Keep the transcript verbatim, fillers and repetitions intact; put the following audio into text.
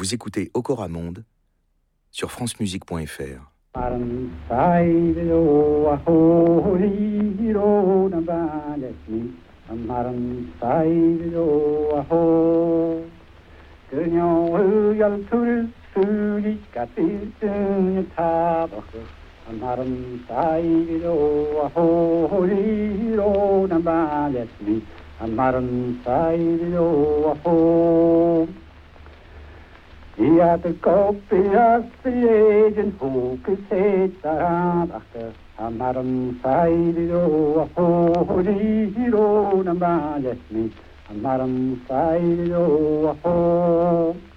Vous écoutez Okora Monde sur francemusique point f r. 그녀의 열투를 쓰리까 뜰등에 타박어 아마름 사이로 호리로 남발했으니 아마름 사이로 호 이 아들 꽃피었으리진 후그새 따라박어 아마름 사이로 호리로 남발했으니 아마름 사이로 호